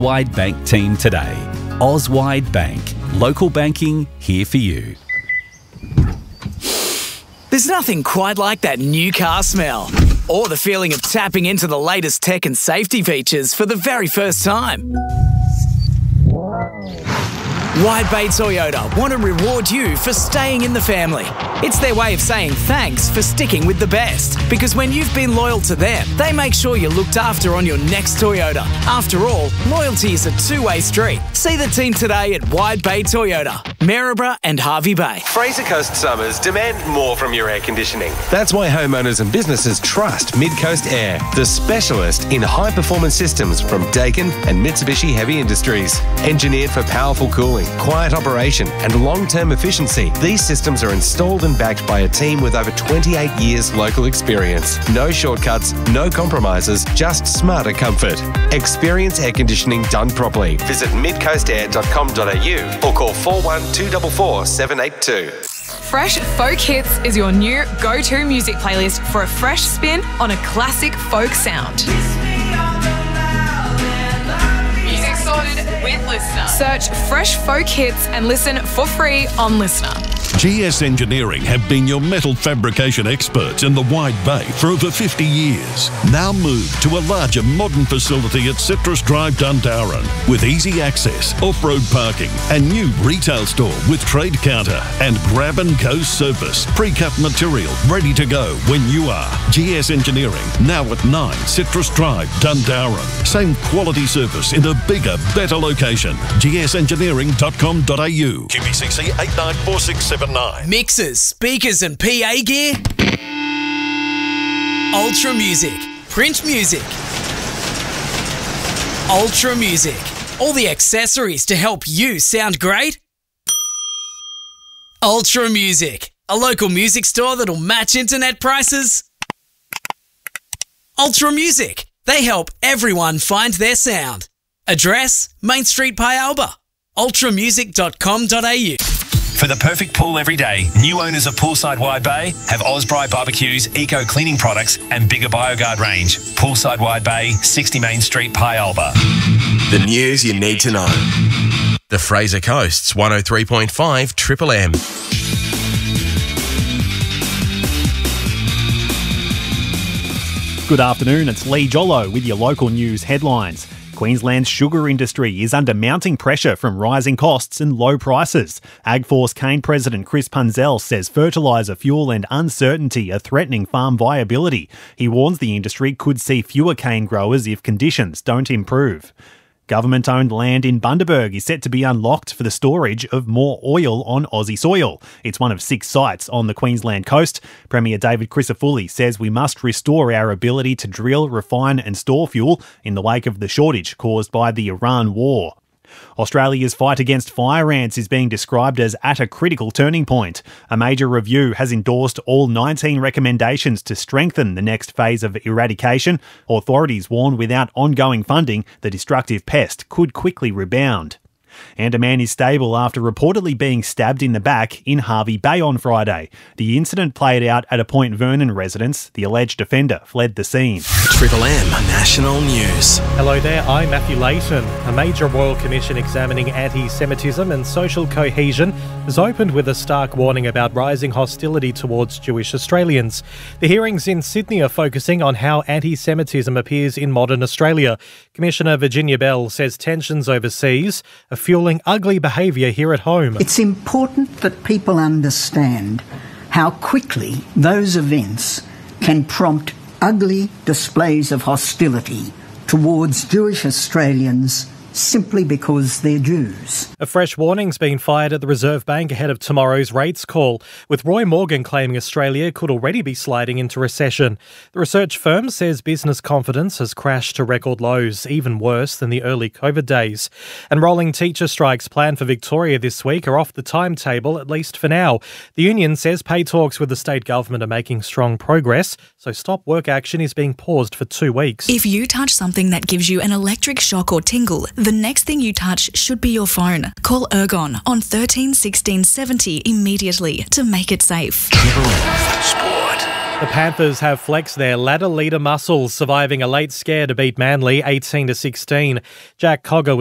Wide Bank team today. Auswide Bank. Local banking here for you. There's nothing quite like that new car smell, or the feeling of tapping into the latest tech and safety features for the very first time. Wide Bay Toyota want to reward you for staying in the family. It's their way of saying thanks for sticking with the best, because when you've been loyal to them, they make sure you're looked after on your next Toyota. After all, loyalty is a two-way street. See the team today at Wide Bay Toyota, Maryborough and Hervey Bay. Fraser Coast summers demand more from your air conditioning. That's why homeowners and businesses trust Mid-Coast Air, the specialist in high-performance systems from Daikin and Mitsubishi Heavy Industries. Engineered for powerful cooling, quiet operation and long-term efficiency, these systems are installed and backed by a team with over 28 years local experience. No shortcuts, no compromises, just smarter comfort. Experience air conditioning done properly. Visit midcoastair.com.au or call 41244 782. Fresh Folk Hits is your new go-to music playlist for a fresh spin on a classic folk sound. Music sorted with Listener. Search Fresh Folk Hits and listen for free on Listener. GS Engineering have been your metal fabrication experts in the Wide Bay for over 50 years. Now move to a larger modern facility at Citrus Drive, Dundowran, with easy access, off-road parking and new retail store with trade counter and grab and go service. Pre-cut material ready to go when you are. GS Engineering, now at 9 Citrus Drive, Dundowran. Same quality service in a bigger, better location. gsengineering.com.au. QBCC 894679. Mixers, speakers and PA gear? Ultra Music. Print music. Ultra Music. All the accessories to help you sound great? Ultra Music. A local music store that'll match internet prices? Ultra Music. They help everyone find their sound. Address, Main Street, Pyalba. ultramusic.com.au. For the perfect pool every day, new owners of Poolside Wide Bay have Osprey Barbecues, Eco Cleaning Products and Bigger BioGuard range. Poolside Wide Bay, 60 Main Street, Pyalba. The news you need to know. The Fraser Coast's 103.5 Triple M. Good afternoon, it's Lee Jollo with your local news headlines. Queensland's sugar industry is under mounting pressure from rising costs and low prices. AgForce Cane President Chris Punzell says fertiliser fuel and uncertainty are threatening farm viability. He warns the industry could see fewer cane growers if conditions don't improve. Government-owned land in Bundaberg is set to be unlocked for the storage of more oil on Aussie soil. It's one of 6 sites on the Queensland coast. Premier David Crisafulli says we must restore our ability to drill, refine and store fuel in the wake of the shortage caused by the Iran war. Australia's fight against fire ants is being described as at a critical turning point. A major review has endorsed all 19 recommendations to strengthen the next phase of eradication. Authorities warn without ongoing funding, the destructive pest could quickly rebound. And a man is stable after reportedly being stabbed in the back in Hervey Bay on Friday. The incident played out at a Point Vernon residence. The alleged offender fled the scene. Triple M National News. Hello there, I'm Matthew Layton. A major Royal Commission examining anti-Semitism and social cohesion has opened with a stark warning about rising hostility towards Jewish Australians. The hearings in Sydney are focusing on how anti-Semitism appears in modern Australia. Commissioner Virginia Bell says tensions overseas are fueling ugly behaviour here at home. It's important that people understand how quickly those events can prompt ugly displays of hostility towards Jewish Australians simply because they're Jews. A fresh warning's been fired at the Reserve Bank ahead of tomorrow's rates call, with Roy Morgan claiming Australia could already be sliding into recession. The research firm says business confidence has crashed to record lows, even worse than the early COVID days. And rolling teacher strikes planned for Victoria this week are off the timetable, at least for now. The union says pay talks with the state government are making strong progress, so stop work action is being paused for 2 weeks. If you touch something that gives you an electric shock or tingle, the next thing you touch should be your phone. Call Ergon on 13 16 70 immediately to make it safe. Triple M Sport. The Panthers have flexed their ladder leader muscles, surviving a late scare to beat Manly 18-16. Jack Cogger